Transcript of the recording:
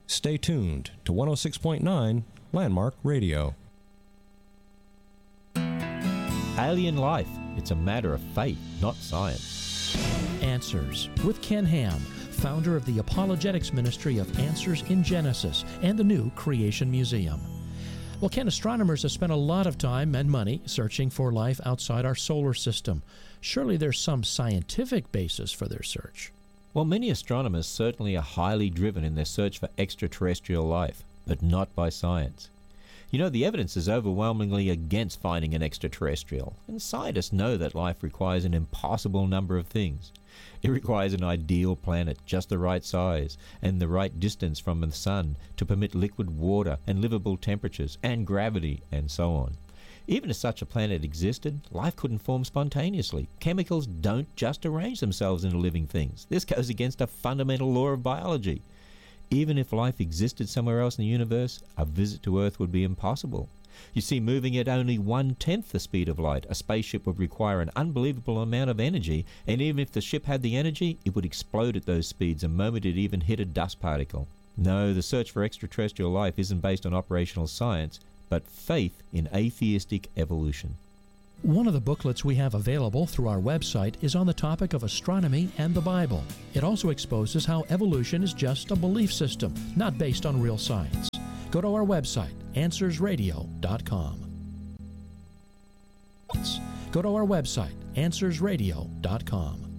Stay tuned to 106.9 Landmark Radio. Alien life. It's a matter of faith, not science. Answers with Ken Ham, founder of the Apologetics Ministry of Answers in Genesis and the new Creation Museum. Well, Ken, astronomers have spent a lot of time and money searching for life outside our solar system. Surely there's some scientific basis for their search. Well, many astronomers certainly are highly driven in their search for extraterrestrial life, but not by science. You know, the evidence is overwhelmingly against finding an extraterrestrial, and scientists know that life requires an impossible number of things. It requires an ideal planet, just the right size, and the right distance from the sun to permit liquid water and livable temperatures, and gravity, and so on. Even if such a planet existed, life couldn't form spontaneously. Chemicals don't just arrange themselves into living things. This goes against a fundamental law of biology. Even if life existed somewhere else in the universe, a visit to Earth would be impossible. You see, moving at only 1/10 the speed of light, a spaceship would require an unbelievable amount of energy, and even if the ship had the energy, it would explode at those speeds the moment it even hit a dust particle. No, the search for extraterrestrial life isn't based on operational science, but faith in atheistic evolution. One of the booklets we have available through our website is on the topic of astronomy and the Bible. It also exposes how evolution is just a belief system, not based on real science. Go to our website, AnswersRadio.com. Go to our website, AnswersRadio.com.